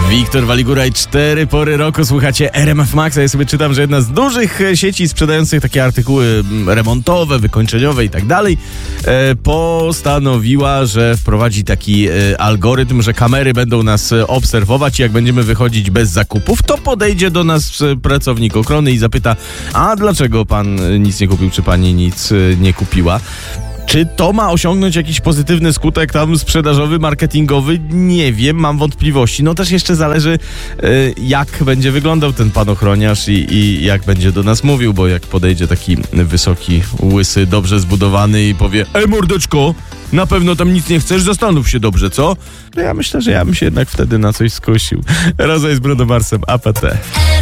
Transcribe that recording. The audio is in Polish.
Wiktor Waligura i 4 pory roku. Słuchacie RMF Maxa. Ja sobie czytam, że jedna z dużych sieci sprzedających takie artykuły remontowe, wykończeniowe i tak dalej postanowiła, że wprowadzi taki algorytm, że kamery będą nas obserwować i jak będziemy wychodzić bez zakupów, to podejdzie do nas pracownik ochrony i zapyta: a dlaczego pan nic nie kupił, czy pani nic nie kupiła? Czy to ma osiągnąć jakiś pozytywny skutek tam sprzedażowy, marketingowy? Nie wiem, mam wątpliwości. No też jeszcze zależy, jak będzie wyglądał ten pan ochroniarz i jak będzie do nas mówił, bo jak podejdzie taki wysoki, łysy, dobrze zbudowany i powie: ej mordeczko, na pewno tam nic nie chcesz, zastanów się dobrze, co? No ja myślę, że ja bym się jednak wtedy na coś skusił. Razem z Bruno Marsem, APT.